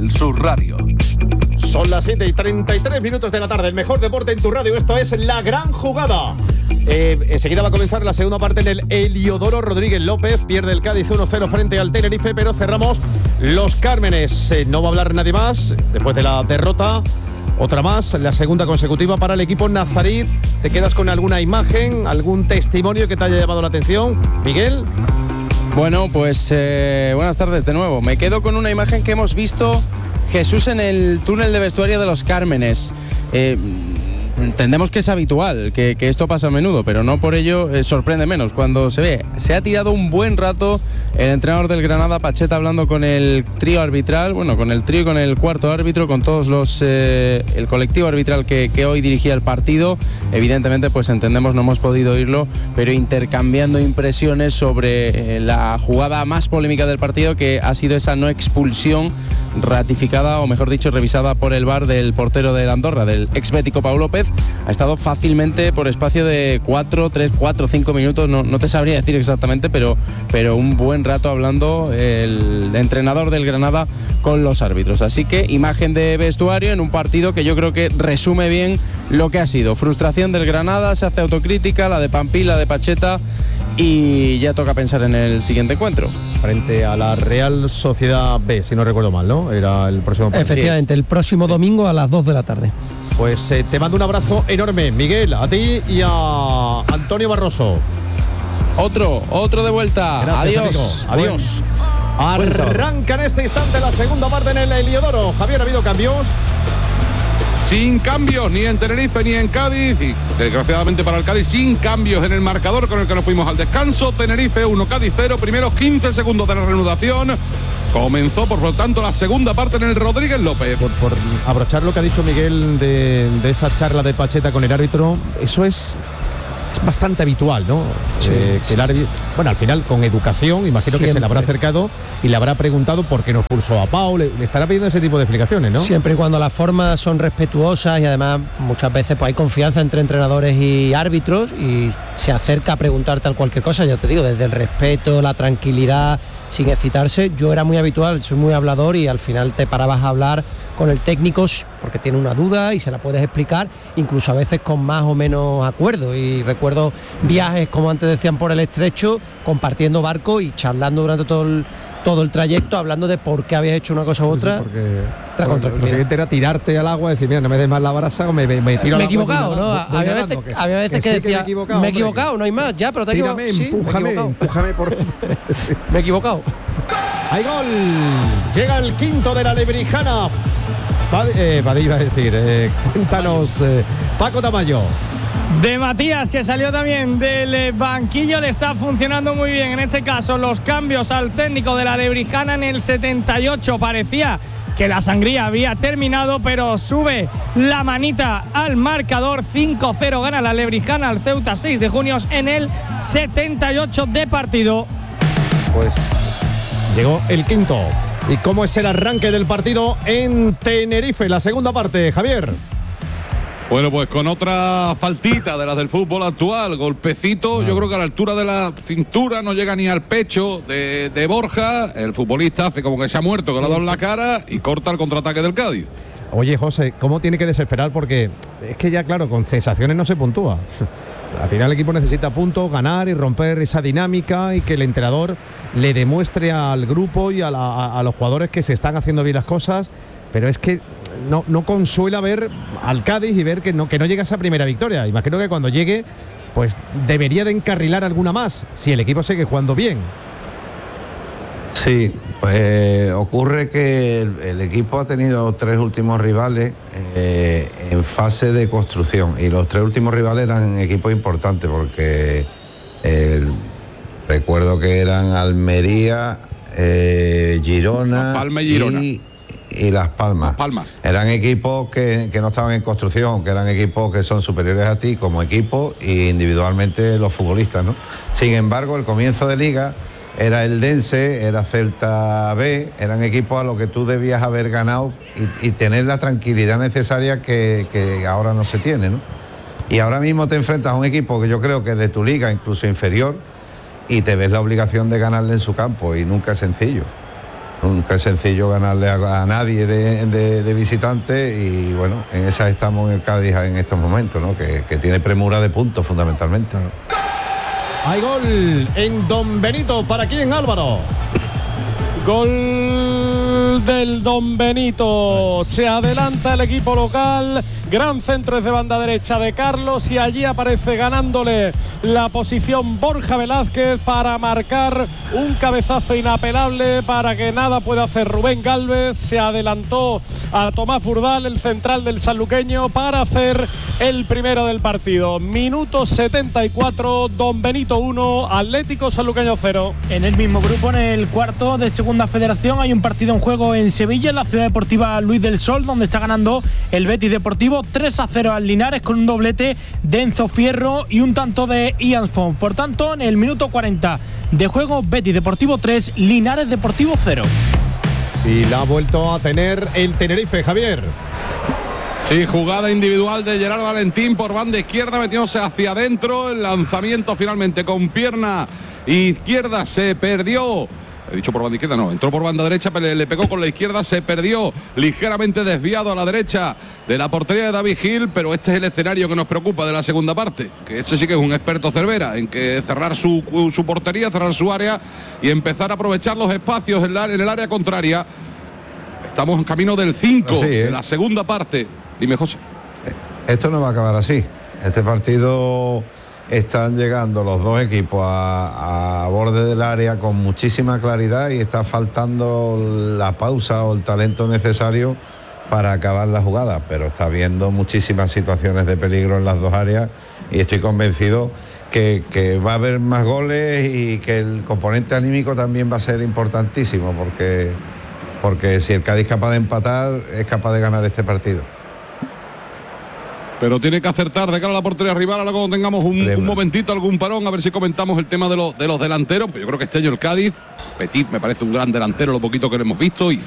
Canal Sur Radio. Son las 7:33 de la tarde. El mejor deporte en tu radio. Esto es La Gran Jugada. Enseguida va a comenzar la segunda parte en el Heliodoro Rodríguez López. Pierde el Cádiz 1-0 frente al Tenerife, pero cerramos Los Cármenes. No va a hablar nadie más después de la derrota. Otra más, la segunda consecutiva para el equipo nazarí. ¿Te quedas con alguna imagen, algún testimonio que te haya llamado la atención, Miguel? Bueno, pues buenas tardes de nuevo. Me quedo con una imagen que hemos visto Jesús en el túnel de vestuario de Los Cármenes. Entendemos que es habitual, que esto pasa a menudo, pero no por ello sorprende menos cuando se ve. Se ha tirado un buen rato el entrenador del Granada, Pacheta, hablando con el trío arbitral, bueno, con el trío y con el cuarto árbitro, con todos los el colectivo arbitral que hoy dirigía el partido. Evidentemente, pues entendemos, no hemos podido oírlo, pero intercambiando impresiones sobre la jugada más polémica del partido, que ha sido esa no expulsión ratificada, o mejor dicho, revisada por el VAR del portero del Andorra, del exbético Pau López. Ha estado fácilmente por espacio de 4, 5 minutos, no te sabría decir exactamente, pero un buen rato hablando el entrenador del Granada con los árbitros. Así que imagen de vestuario en un partido que yo creo que resume bien lo que ha sido. Frustración del Granada, se hace autocrítica, la de Pampí, la de Pacheta, y ya toca pensar en el siguiente encuentro. Frente a la Real Sociedad B, si no recuerdo mal, ¿no? Era el próximo partido. Efectivamente, el próximo domingo a las 2 de la tarde. Pues te mando un abrazo enorme, Miguel, a ti y a Antonio Barroso. Otro de vuelta. Gracias, Adiós. Adiós. Arranca en este instante la segunda parte en el Heliodoro. Javier, ¿ha habido cambios? Sin cambios ni en Tenerife ni en Cádiz, y desgraciadamente para el Cádiz sin cambios en el marcador con el que nos fuimos al descanso. Tenerife 1, Cádiz 0, primeros 15 segundos de la reanudación. Comenzó por lo tanto la segunda parte en el Rodríguez López. Por abrochar lo que ha dicho Miguel de esa charla de Pacheta con el árbitro, eso es bastante habitual, ¿no? Sí, que el árbitro, bueno, al final con educación, imagino que se le habrá acercado y le habrá preguntado por qué no expulsó a Pau, le estará pidiendo ese tipo de explicaciones, ¿no? Siempre y cuando las formas son respetuosas, y además muchas veces pues hay confianza entre entrenadores y árbitros, y se acerca a preguntar tal cualquier cosa, ya te digo, desde el respeto, la tranquilidad, sin excitarse. Yo era muy habitual, soy muy hablador, y al final te parabas a hablar con el técnico porque tiene una duda y se la puedes explicar, incluso a veces con más o menos acuerdo. Y recuerdo viajes, como antes decían, por el estrecho, compartiendo barco y charlando durante todo el trayecto, hablando de por qué habías hecho una cosa u otra. Sí, porque lo siguiente era tirarte al agua y decir, mira, no me des más la brasa o me tiro al agua. Me he equivocado, ¿no? Había veces que decía, me he equivocado, no hay más, ya, pero te he equivocado. Empújame por... Me he equivocado. ¡Hay gol! Llega el quinto de la Lebrijana. Iba a decir, cuéntanos, Paco Tamayo. De Matías, que salió también del banquillo, le está funcionando muy bien. En este caso, los cambios al técnico de la Lebrijana en el 78. Parecía que la sangría había terminado, pero sube la manita al marcador. 5-0 gana la Lebrijana al Ceuta 6 de junio en el 78 de partido. Pues llegó el quinto. ¿Y cómo es el arranque del partido en Tenerife? La segunda parte, Javier. Bueno, pues con otra faltita de las del fútbol actual, golpecito, yo creo que a la altura de la cintura, no llega ni al pecho de Borja. El futbolista hace como que se ha muerto, que le ha dado en la cara y corta el contraataque del Cádiz. Oye, José, ¿cómo tiene que desesperar? Porque es que ya, claro, con sensaciones no se puntúa. Al final el equipo necesita puntos, ganar y romper esa dinámica, y que el entrenador le demuestre al grupo y a los jugadores que se están haciendo bien las cosas. Pero es que no consuela ver al Cádiz y ver que no llega a esa primera victoria. Imagino que cuando llegue, pues debería de encarrilar alguna más, si el equipo sigue jugando bien. Sí, pues ocurre que el equipo ha tenido 3 últimos rivales en fase de construcción, y los 3 últimos rivales eran equipos importantes, porque recuerdo que eran Almería, Girona, Palma y Girona. Y Las Palmas. Eran equipos que no estaban en construcción, que eran equipos que son superiores a ti como equipo e individualmente los futbolistas, ¿no? Sin embargo, el comienzo de liga era Eldense, era Celta B, eran equipos a los que tú debías haber ganado y tener la tranquilidad necesaria que ahora no se tiene, ¿no? Y ahora mismo te enfrentas a un equipo que yo creo que es de tu liga, incluso inferior, y te ves la obligación de ganarle en su campo, y nunca es sencillo. Nunca es sencillo ganarle a nadie de visitante y bueno, en esa estamos en el Cádiz en estos momentos, ¿no? Que tiene premura de puntos fundamentalmente, ¿no? Hay gol en Don Benito. ¿Para quién, Álvaro? Gol del Don Benito. Se adelanta el equipo local. Gran centro desde banda derecha de Carlos y allí aparece ganándole la posición Borja Velázquez para marcar un cabezazo inapelable para que nada pueda hacer Rubén Gálvez. Se adelantó a Tomás Burdal, el central del sanluqueño, para hacer el primero del partido. Minuto 74, Don Benito 1, Atlético Sanluqueño 0. En el mismo grupo, en el cuarto de Segunda Federación, hay un partido en juego en Sevilla, en la Ciudad Deportiva Luis del Sol, donde está ganando el Betis Deportivo 3-0 al Linares con un doblete de Enzo Fierro y un tanto de Ian Font. Por tanto, en el minuto 40 de juego, Betis Deportivo 3, Linares Deportivo 0. Y la ha vuelto a tener el Tenerife, Javier. Sí, jugada individual de Gerard Valentín por banda izquierda, metiéndose hacia adentro. El lanzamiento finalmente con pierna izquierda se perdió. He dicho por banda izquierda, no, entró por banda derecha, pero le pegó con la izquierda, se perdió ligeramente desviado a la derecha de la portería de David Gil, pero este es el escenario que nos preocupa de la segunda parte, que ese sí que es un experto Cervera, en que cerrar su portería, cerrar su área y empezar a aprovechar los espacios en el área contraria. Estamos en camino del 5, de la segunda parte. Dime, José. Esto no va a acabar así. Este partido... Están llegando los dos equipos a borde del área con muchísima claridad y está faltando la pausa o el talento necesario para acabar la jugada, pero está habiendo muchísimas situaciones de peligro en las dos áreas y estoy convencido que va a haber más goles y que el componente anímico también va a ser importantísimo porque si el Cádiz es capaz de empatar, es capaz de ganar este partido. Pero tiene que acertar de cara a la portería rival. Ahora cuando tengamos un momentito, algún parón, a ver si comentamos el tema de los delanteros. Pues yo creo que este año el Cádiz, Petit me parece un gran delantero, lo poquito que lo hemos visto, y